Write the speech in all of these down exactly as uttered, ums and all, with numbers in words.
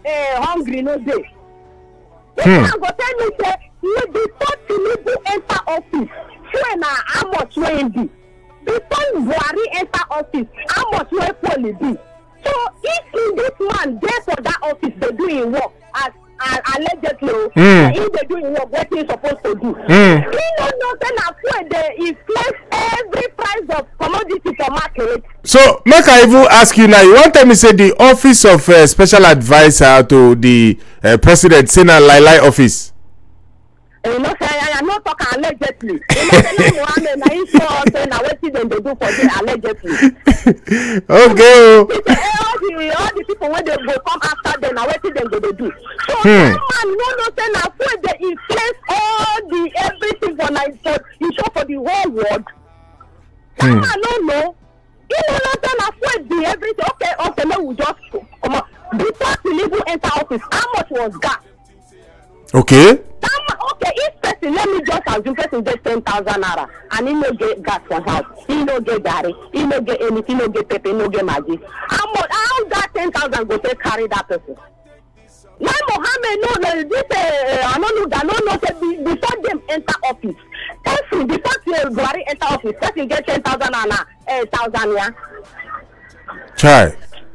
uh, hungry no day. If Hmm. I go tell me say before Tinubu enter office, fuel na how much wey e be? Before Buhari enter office, how much wey fuel be? So if this man there for that office, they do him work as as allegedly, Mm. if they do him work, what he supposed to do? Mm. He don't know say na fuel dey inflate every price of commodity for market. So make I even ask you now. You want tell me say the office of uh, special adviser to the uh, president say na lie lie office. You know say I am not talking allegedly. You know say na Mohammed na him show us say na wetin dem dey do for there allegedly. Okay. Oh. He say eh, all the all the people wey dey go come after them na wetin dem go dey do. So Hmm. that man no know say na fuel dey inflate all the everything for Nigeria. He show for the whole world. That Hmm. man no know. He no know say na fuel be everything. Okay, okay, make we just come on. Before Tinubu enter office, how much was gas? Okay. That man, okay, if person, let me just assume person get ten thousand naira and he no get gas for house, he no get garri, he no get anything, he no get pepper, he no get maggi. How much? How that ten thousand go take carry that person? Now Mohammed no no this uh, I no know that no no say be- before them enter office, person before uh, Buhari enter office, person get ten thousand and uh, thousand yeah. Chai.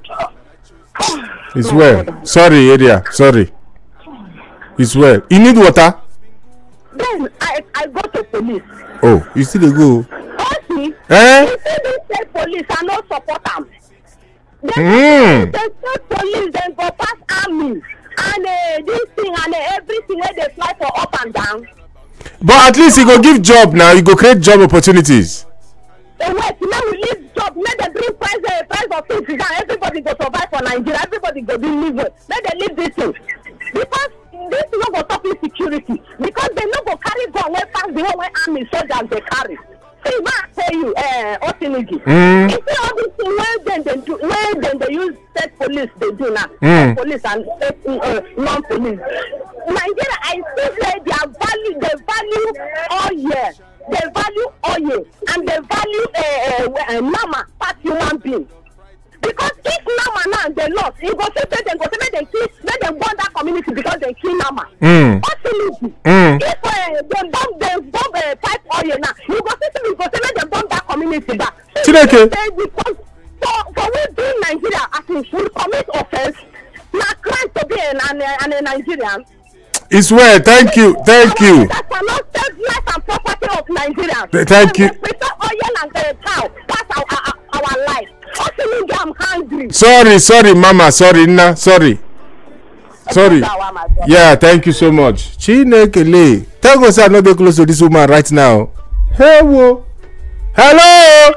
It's well. Sorry, area. Sorry. It's well. You need water? Then I I go to police. Oh, you still dey go? Okay. Eh? You see this state police, I no support them. Hmm. The state police then go pass army and uh, this thing and uh, everything where they fly for up and down. But at least you go give job now. You go create job opportunities. The wait, now we leave job, let them bring price, uh, price of things down. Everybody go survive for Nigeria. Everybody go be living. Let them leave this thing. Because this is not go stop insecurity. Because they no go carry gun where pass the whole way army soldiers they carry. See, ma tell you, uh, Otinigi. Mm. You see all this thing where then they do, where then they use state police they do now. Mm. State police and state uh, non-police. Nigeria, I still say their value, they value all year. They value oil and they value uh, uh, uh, nama past human being. Because if nama now they lost, you go say say them go say make them kill, make them burn that community because they kill nama. Mm. Absolutely. Mm. If uh, they bomb they bomb uh, pipe oil now, you go say you go say make them burn that community back. Chineke. Say because for for we be Nigeria as in we commit offence, na crime to be an an, an a Nigerian. It's well. Thank you. Thank you. That cannot save life and property of Nigerians. Th- thank you. We prefer oil and uh, cow. That's our our, our life. Also, I'm hungry. Sorry, sorry, Mama. Sorry, Nna. Sorry. Sorry. Yeah, thank you so much. Chinekele. Thank God I'm not that close to this woman right now. Hey, wo. Hello.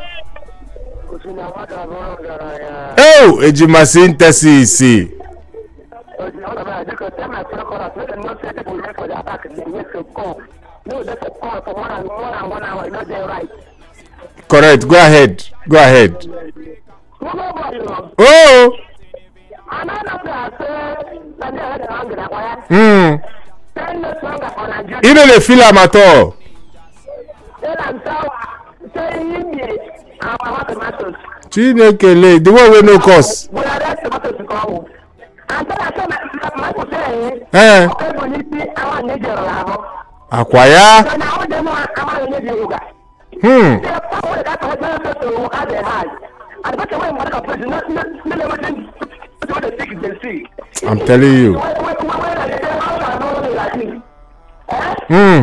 Oh, Ejima synthesis. Correct. Go ahead. Go ahead. Oh. Hmm. You know the feel am at all. Chinekele, the one wey no cost. Eh. Akwaya. Hmm. I'm telling you. Hmm.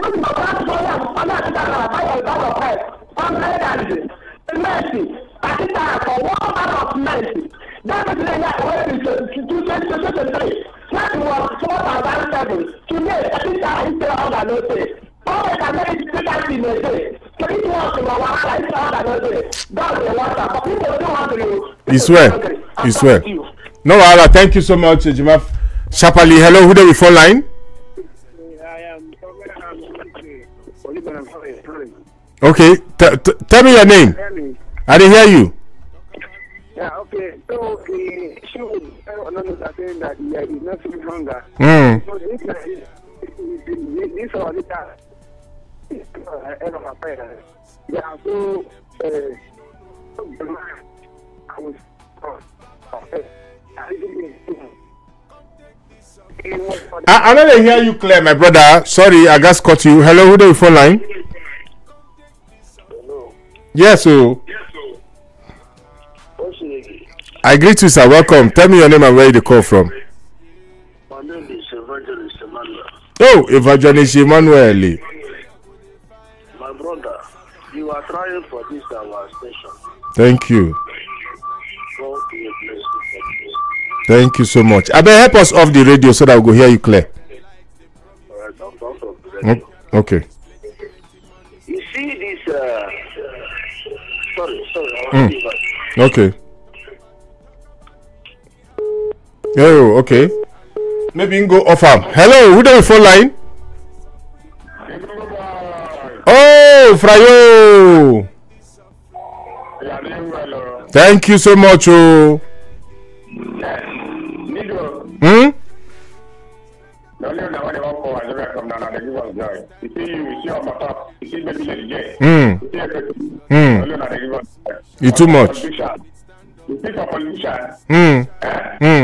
It's well. It's well. No wahala. Thank you so much, Ejima. Sharply. Hello, who dey we phone line? Okay, t- t- tell me your name. I didn't hear you. Yeah, okay. So the issue is saying that there is no food hunger. Mm. So this is this or that end of affair. Yeah, so uh, I was I, I no dey hear you clear, my brother. Sorry, I just cut you. Hello, who dey phone line? Hello. Yes, so. Yes, sir. I greet you, sir. Welcome. Tell me your name and where you dey call from. My name is Evangelist Emmanuel. Oh, Evangelist Emmanuel. My brother, you are trying for this our station. Thank you. God be a blessing for you. Thank you so much. I better help us off the radio so that we go hear you clear. All right, I'm off of the radio. Okay. You see this, uh, sorry, sorry, I Mm. want to mm. Okay. Oh, okay. Maybe you can go off am. Hello, who dey phone line? Oh, Frayo. Thank you so much. Oh. Hmm? Hmm. Hmm. You too much. Hmm. Hmm.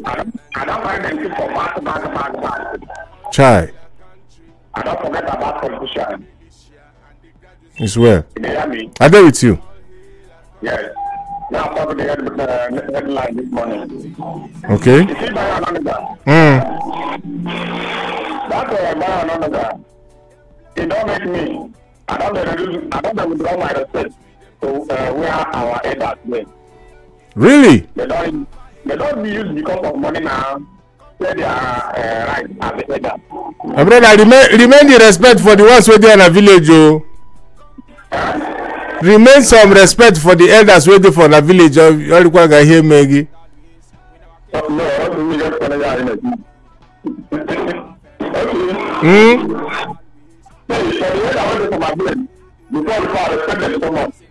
Chai. I don't forget about politician. It's well. You hear me? I dey with you. Yes. Now I'm talking to the headline this morning. Okay. You see by another. Hmm. That's why I buy another. It don't make me. I don't reduce. I don't withdraw my respect to uh, where our elders went. Really? They don't. They don't be used because of money now. Where they are uh, right as the elder. My brother, remain remain the respect for the ones wey dey in a village, oh. Huh? Remain some respect for the elders wey dey for na village. You all require to hear Maggie. Oh, no, I don't really just want to hear anything. Hmm. Hey, so the elder went to my brain before before I respect them so much.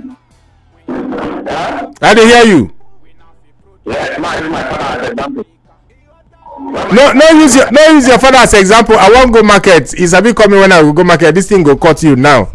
Huh? I dey hear you. Yes, my my father as example. No, no use your no use your father as example. I wan go market. He sabi call me when I go go market. This thing go cut you now.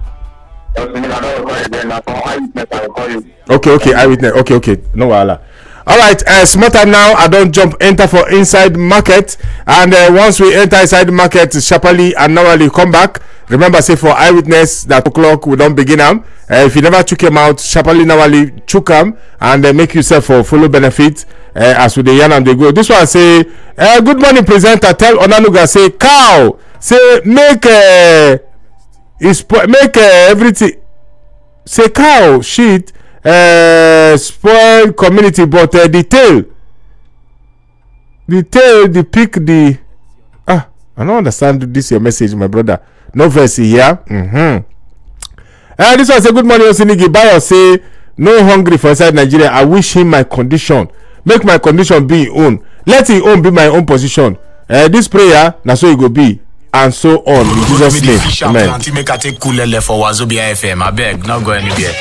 Okay, okay, eyewitness. Okay, okay, no wahala. All right, uh, small time now. I don't jump enter for inside market, and uh, once we enter inside market, sharply and normally come back. Remember, say for eyewitness that o'clock we don't begin am. Uh, if you never took him out, sharply normally chook him and uh, make yourself for follow benefit uh, as with the yarn and they go. This one say, uh, good morning, presenter. Tell Onanuga say cow say make uh, is make uh, everything. Say cow shit uh, spoil community, but uh, the tail, the tail, the pick, the ah, I don't understand this your message, my brother. No verse here. Mm-hmm. Uh, this one say good morning, Osinigi. Bayo say no hungry for inside Nigeria. I wish him my condition. Make my condition be his own. Let his own be my own position. Uh, this prayer, na so it go be. And so on in Jesus' name. Amen. Make I take cool for Wazobia F M. I beg, not go anywhere.